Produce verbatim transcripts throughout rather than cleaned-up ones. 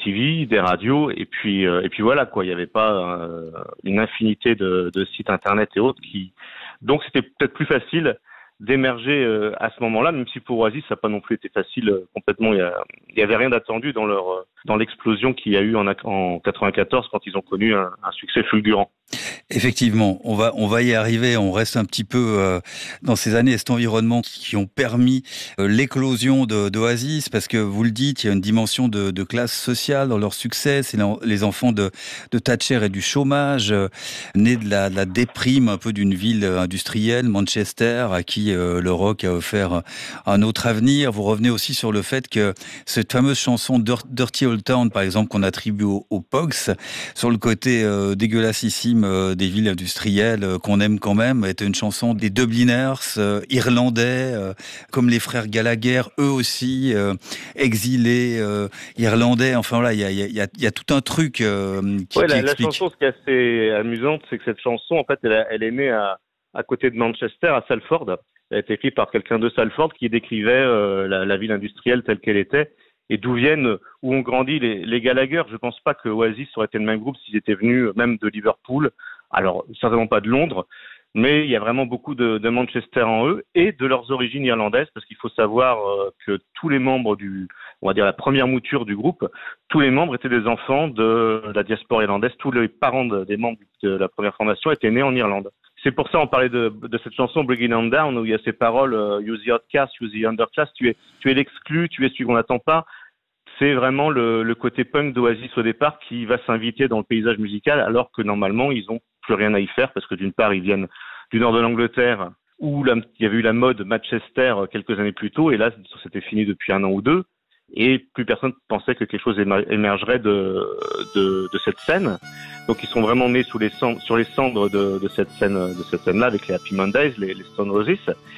T V, des radios, et puis euh, et puis voilà quoi. Il n'y avait pas euh, une infinité de, de sites internet et autres qui, donc c'était peut-être plus facile d'émerger euh, à ce moment-là, même si pour Oasis ça n'a pas non plus été facile euh, complètement. Il y, a, il y avait rien d'attendu dans leur euh, dans l'explosion qu'il y a eu en, en quatre-vingt-quatorze quand ils ont connu un, un succès fulgurant. Effectivement, on va on va y arriver. On reste un petit peu euh, dans ces années et cet environnement qui ont permis euh, l'éclosion de d'Oasis, parce que vous le dites, il y a une dimension de, de classe sociale dans leur succès. C'est les enfants de, de Thatcher et du chômage, euh, nés de la, de la déprime un peu d'une ville industrielle, Manchester, à qui euh, le rock a offert un autre avenir. Vous revenez aussi sur le fait que cette fameuse chanson Dirty Old Town, par exemple, qu'on attribue aux, aux Pogues, sur le côté euh, dégueulassissime euh, des villes industrielles euh, qu'on aime quand même, était une chanson des Dubliners, euh, irlandais, euh, comme les frères Gallagher, eux aussi, euh, exilés, euh, irlandais. Enfin voilà, il y a, y, a, y a tout un truc euh, qui, ouais, qui la, explique. La chanson, ce qui est assez amusante, c'est que cette chanson, en fait, elle, elle est née à, à côté de Manchester, à Salford. Elle a été écrite par quelqu'un de Salford qui décrivait euh, la, la ville industrielle telle qu'elle était et d'où viennent, où ont grandi les, les Gallagher. Je pense pas que Oasis aurait été le même groupe s'ils étaient venus même de Liverpool. Alors, certainement pas de Londres, mais il y a vraiment beaucoup de, de Manchester en eux et de leurs origines irlandaises, parce qu'il faut savoir euh, que tous les membres du, on va dire la première mouture du groupe, tous les membres étaient des enfants de la diaspora irlandaise. Tous les parents de, des membres de la première formation étaient nés en Irlande. C'est pour ça on parlait de, de cette chanson Bringing On Down, où il y a ces paroles euh, "You the outcast, you the underclass", tu es, tu es l'exclu, tu es celui qu'on n'attend pas. C'est vraiment le, le côté punk d'Oasis au départ qui va s'inviter dans le paysage musical, alors que normalement ils ont plus rien à y faire, parce que d'une part ils viennent du nord de l'Angleterre, où la, il y avait eu la mode Manchester quelques années plus tôt, et là c'était fini depuis un an ou deux, et plus personne pensait que quelque chose émergerait de, de, de cette scène. Donc ils sont vraiment nés sous les cendres, sur les cendres de, de cette scène, de cette scène-là, avec les Happy Mondays, les, les Stone Roses.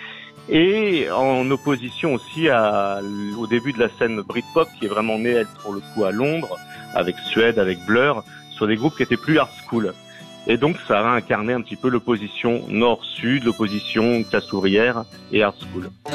Et en opposition aussi à, au début de la scène Britpop, qui est vraiment née, elle, pour le coup, à Londres, avec Suède, avec Blur, sur des groupes qui étaient plus hard school. Et donc, ça a incarné un petit peu l'opposition nord-sud, l'opposition classe ouvrière et hard school.